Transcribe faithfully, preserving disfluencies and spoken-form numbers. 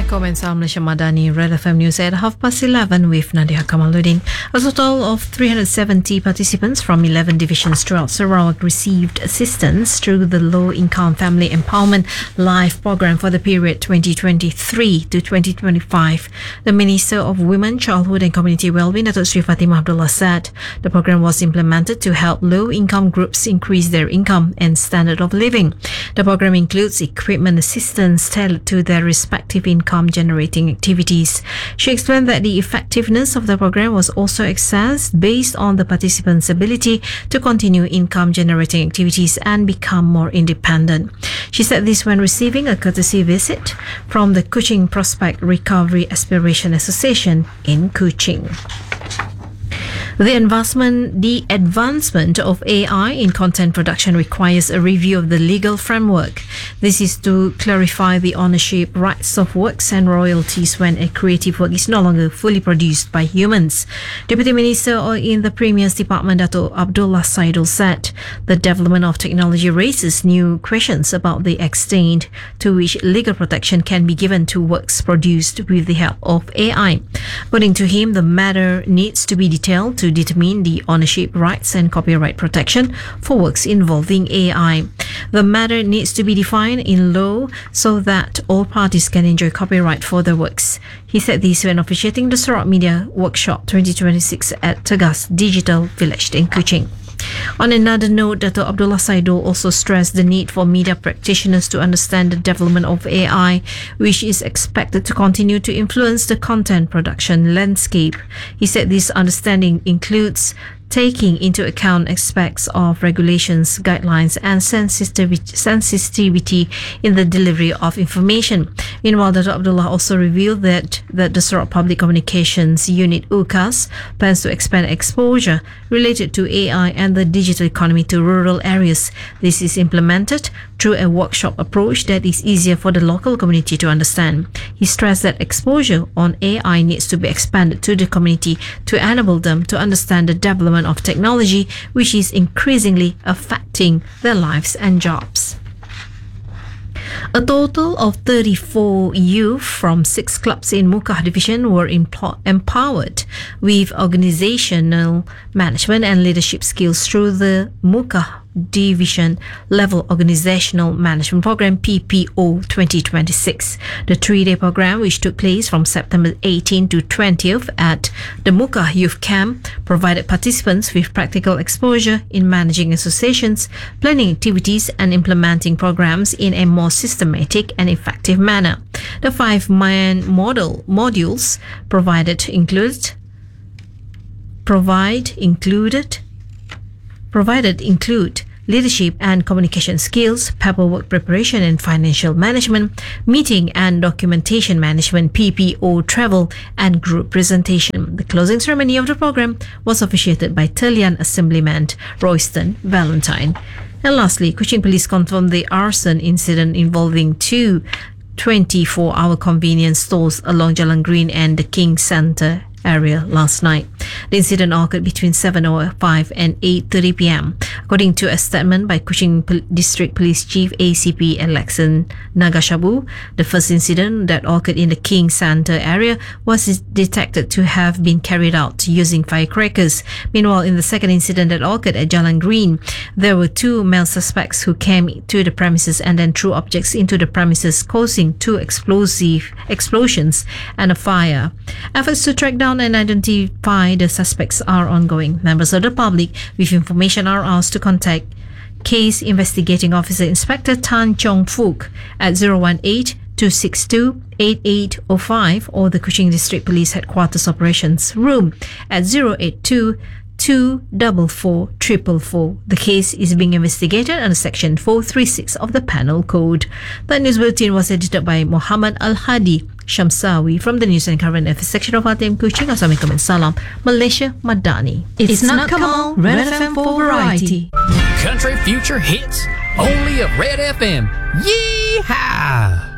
Assalamualaikum and Salam Malaysia Madani, Red F M News at half past eleven with Nadia Kamaluddin. A total of three hundred seventy participants from eleven divisions throughout Sarawak received assistance through the Low Income Family Empowerment Live Program for the period twenty twenty-three to twenty twenty-five. The Minister of Women, Childhood and Community Wellbeing, Datuk Sri Fatimah Abdullah, said the program was implemented to help low-income groups increase their income and standard of living. The program includes equipment assistance tailored to their respective income generating activities. She explained that the effectiveness of the program was also assessed based on the participants' ability to continue income generating activities and become more independent. She said this when receiving a courtesy visit from the Kuching Prospect Recovery Aspiration Association in Kuching. The advancement, the advancement of A I in content production requires a review of the legal framework. This is to clarify the ownership rights of works and royalties when a creative work is no longer fully produced by humans. Deputy Minister in the Premier's Department, Dato' Abdullah Saidul, said the development of technology raises new questions about the extent to which legal protection can be given to works produced with the help of A I. According to him, the matter needs to be detailed to determine the ownership rights and copyright protection for works involving A I. The matter needs to be defined in law so that all parties can enjoy copyright for their works. He said this when officiating the Sarawak Media Workshop twenty twenty-six at Tegas Digital Village in Kuching. On another note, Dato' Abdullah Saidul also stressed the need for media practitioners to understand the development of A I, which is expected to continue to influence the content production landscape. He said this understanding includes taking into account aspects of regulations, guidelines and sensitivity, sensitivity in the delivery of information. Meanwhile, Dato' Abdullah also revealed that, that the Sarawak Public Communications Unit U C A S plans to expand exposure related to A I and the digital economy to rural areas. This is implemented through a workshop approach that is easier for the local community to understand. He stressed that exposure on A I needs to be expanded to the community to enable them to understand the development of technology, which is increasingly affecting their lives and jobs. A total of thirty-four youth from six clubs in Mukah Division were empl- empowered with organizational management and leadership skills through the Mukah Division Level Organizational Management Program P P O twenty twenty-six. The three-day program, which took place from September eighteenth to twentieth at the Mukah Youth Camp, provided participants with practical exposure in managing associations, planning activities and implementing programs in a more systematic and effective manner. The five main model modules provided include provide included Provided include leadership and communication skills, paperwork preparation and financial management, meeting and documentation management, P P O travel and group presentation. The closing ceremony of the program was officiated by Talian Assemblyman Royston Valentine. And lastly, Kuching Police confirmed the arson incident involving two twenty-four hour convenience stores along Jalan Green and the King Centre area last night. The incident occurred between seven oh five and eight thirty p.m. According to a statement by Kuching Pol- District Police Chief A C P Alexan Nagashabu, the first incident that occurred in the King Centre area was detected to have been carried out using firecrackers. Meanwhile, in the second incident that occurred at Jalan Green, there were two male suspects who came to the premises and then threw objects into the premises, causing two explosive explosions and a fire. Efforts to track down and identify the suspects are ongoing. Members of the public with information are asked to contact Case Investigating Officer Inspector Tan Chong Fook at zero one eight, two six two, eight eight zero five or the Kuching District Police Headquarters Operations Room at zero eight two, two four four, four four four. The case is being investigated under Section four thirty-six of the Penal Code. The news bulletin was edited by Muhammad Al-Hadi Shamsawi from the News and Current Affairs section of R T M Kuching. Assalamualaikum and Salam Malaysia Madani. It's, it's not Kamal, Red F M for variety. Country future hits, only at Red F M. Yeehaw!